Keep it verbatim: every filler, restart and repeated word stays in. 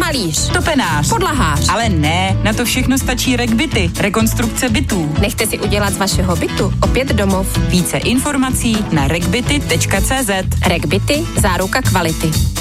malíř, topenář, podlahář. Ale ne, na to všechno stačí RegBity, rekonstrukce bytů. Nechte si udělat z vašeho bytu opět domov. Více informací na regbity tečka cé zet. RegBity, záruka kvality.